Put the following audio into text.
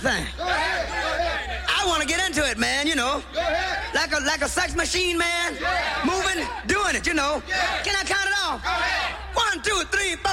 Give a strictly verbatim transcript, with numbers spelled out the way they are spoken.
thing. I want to get into it, man, you know. Like a like a sex machine, man. Moving, doing it, you know. Can I count it off? One, two, three, four.